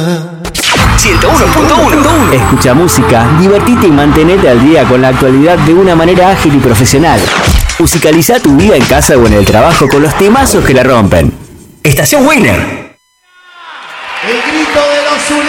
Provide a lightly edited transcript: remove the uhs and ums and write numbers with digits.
101.1. Escucha música, divertite y mantenete al día con la actualidad de una manera ágil y profesional. Musicaliza tu vida en casa o en el trabajo con los temazos que la rompen. Estación Wiener. El grito de los